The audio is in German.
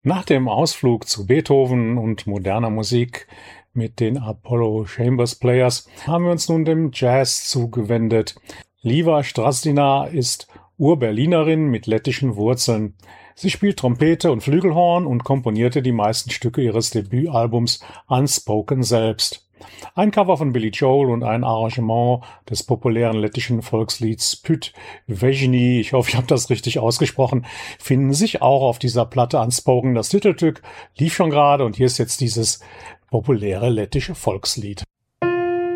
Nach dem Ausflug zu Beethoven und moderner Musik mit den Apollo Chambers Players haben wir uns nun dem Jazz zugewendet. Liva Strazdina ist Ur-Berlinerin mit lettischen Wurzeln. Sie spielt Trompete und Flügelhorn und komponierte die meisten Stücke ihres Debütalbums Unspoken selbst. Ein Cover von Billy Joel und ein Arrangement des populären lettischen Volkslieds Pyt Vežni, ich hoffe, ich habe das richtig ausgesprochen, finden sich auch auf dieser Platte Unspoken. Das Titelstück lief schon gerade und hier ist jetzt dieses populäre lettische Volkslied.